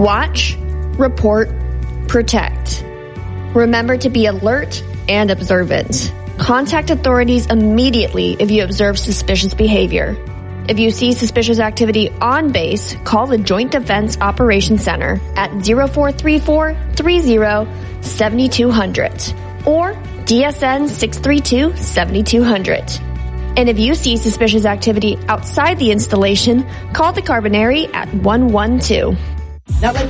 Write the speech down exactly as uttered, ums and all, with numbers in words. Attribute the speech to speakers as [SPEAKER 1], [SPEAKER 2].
[SPEAKER 1] Watch, report, protect. Remember to be alert and observant. Contact authorities immediately if you observe suspicious behavior. If you see suspicious activity on base, call the Joint Defense Operations Center at zero four three four, three zero, seven two zero zero or D S N six three two, seven two zero zero. And if you see suspicious activity outside the installation, call the Carbonary at one one two.
[SPEAKER 2] Now let